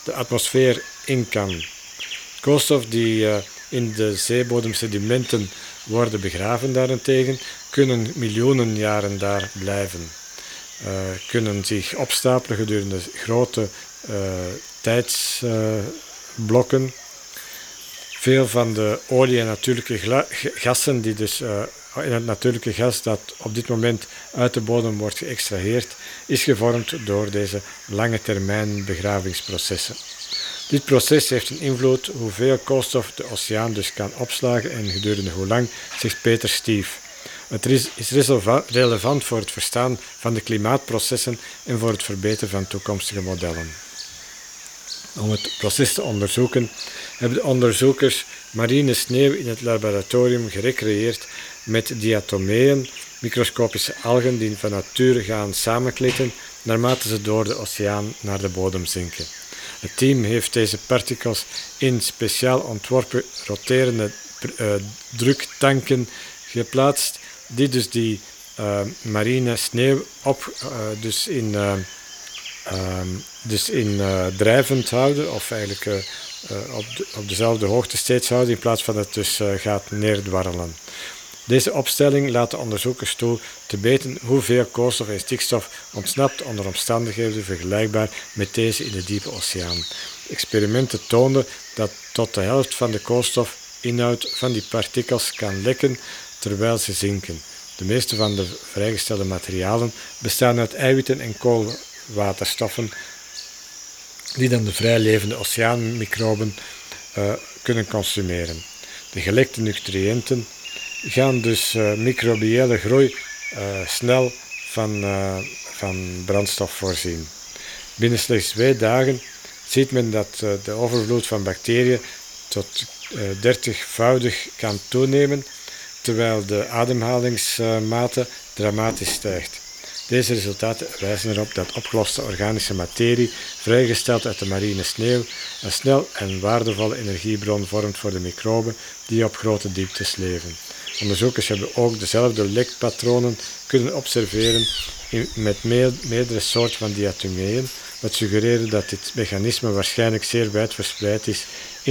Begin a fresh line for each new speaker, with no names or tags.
de atmosfeer in kan. Koolstof die in de zeebodemsedimenten worden begraven daarentegen, kunnen miljoenen jaren daar blijven. Kunnen zich opstapelen gedurende grote tijdsblokken. Veel van de olie en natuurlijke gassen die dus in het natuurlijke gas dat op dit moment uit de bodem wordt geëxtraheerd, is gevormd door deze lange termijn begravingsprocessen. Dit proces heeft een invloed hoeveel koolstof de oceaan dus kan opslagen en gedurende hoe lang, zegt Peter Stief. Het is relevant voor het verstaan van de klimaatprocessen en voor het verbeteren van toekomstige modellen. Om het proces te onderzoeken hebben de onderzoekers marine sneeuw in het laboratorium gerecreëerd met diatomeeën, microscopische algen die van nature gaan samenklitten naarmate ze door de oceaan naar de bodem zinken. Het team heeft deze partikels in speciaal ontworpen roterende druktanken geplaatst, die dus die marine sneeuw drijvend houden, of eigenlijk op dezelfde hoogte steeds houden, in plaats van dat het dus gaat neerdwarrelen. Deze opstelling laat de onderzoekers toe te meten hoeveel koolstof en stikstof ontsnapt onder omstandigheden vergelijkbaar met deze in de diepe oceaan. Experimenten toonden dat tot de helft van de koolstofinhoud van die partikels kan lekken terwijl ze zinken. De meeste van de vrijgestelde materialen bestaan uit eiwitten en koolwaterstoffen die dan de vrijlevende oceaanmicroben kunnen consumeren. De gelekte nutriënten gaan dus microbiële groei snel van brandstof voorzien. Binnen slechts 2 dagen ziet men dat de overvloed van bacteriën tot 30-voudig kan toenemen, terwijl de ademhalingsmate dramatisch stijgt. Deze resultaten wijzen erop dat opgeloste organische materie, vrijgesteld uit de marine sneeuw, een snel en waardevolle energiebron vormt voor de microben die op grote dieptes leven. Onderzoekers hebben ook dezelfde lekpatronen kunnen observeren met meerdere soorten van diatomeeën, wat suggereert dat dit mechanisme waarschijnlijk zeer wijd verspreid is